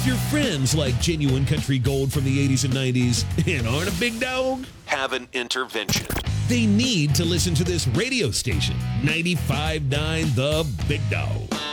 If your friends like genuine country gold from the 80s and 90s and aren't a big dog, have an intervention. They need to listen to this radio station, 95.9 The Big Dog.